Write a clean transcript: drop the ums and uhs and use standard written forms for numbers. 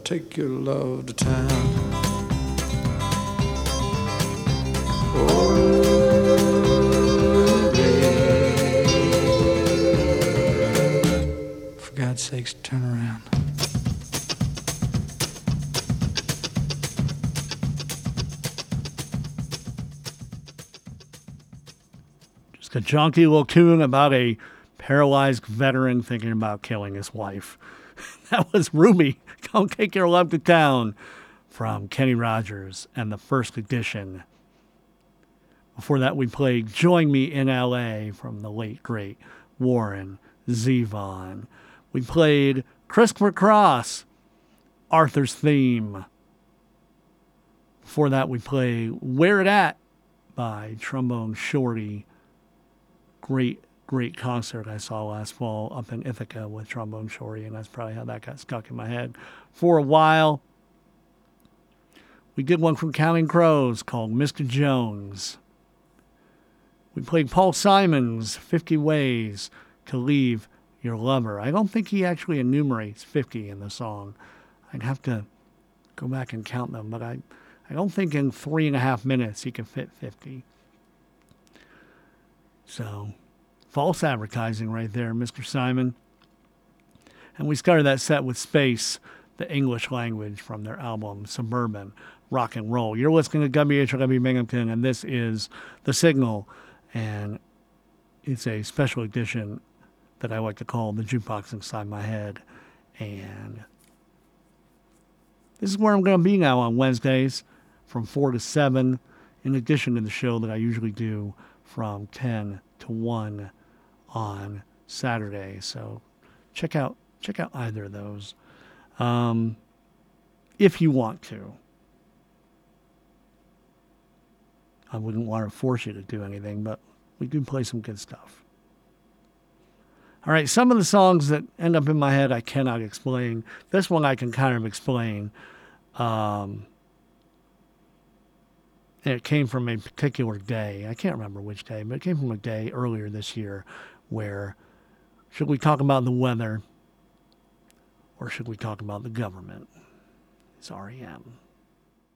take your love to town. Oh, babe, for God's sakes, turn around. Just a junky little tune about a paralyzed veteran thinking about killing his wife. That was Rumi, Don't Take Your Love to Town, from Kenny Rogers and the First Edition. Before that, we played Join Me in L.A. from the late, great Warren Zevon. We played Christopher Cross, Arthur's Theme. Before that, we played Where It At by Trombone Shorty. Great concert I saw last fall up in Ithaca with Trombone Shorty, and that's probably how that got stuck in my head for a while. We did one from Counting Crows called Mr. Jones. We played Paul Simon's 50 Ways to Leave Your Lover. I don't think he actually enumerates 50 in the song. I'd have to go back and count them, but I don't think in 3.5 minutes he can fit 50. So, false advertising right there, Mr. Simon. And we started that set with Space, the English language from their album Suburban Rock and Roll. You're listening to WHRW Binghamton, and this is The Signal, and it's a special edition that I like to call The Jukebox Inside My Head. And this is where I'm going to be now on Wednesdays from 4 to 7, in addition to the show that I usually do from 10 to 1 on Saturday. So check out either of those if you want to. I wouldn't want to force you to do anything, but we do play some good stuff. All right, some of the songs that end up in my head I cannot explain. This one I can kind of explain. And it came from a particular day. I can't remember which day, but it came from a day earlier this year where, should we talk about the weather or should we talk about the government? It's REM.